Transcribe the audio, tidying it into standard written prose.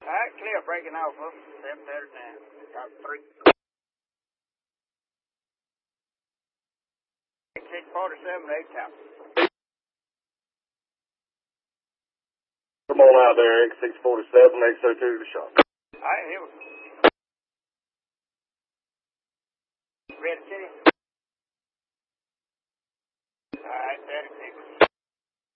All right, clear, breaking alpha. 7 better now. Top 3. 647, 8 top. Come on out there, X647, X02 to the shop. All right, here we go. Red City.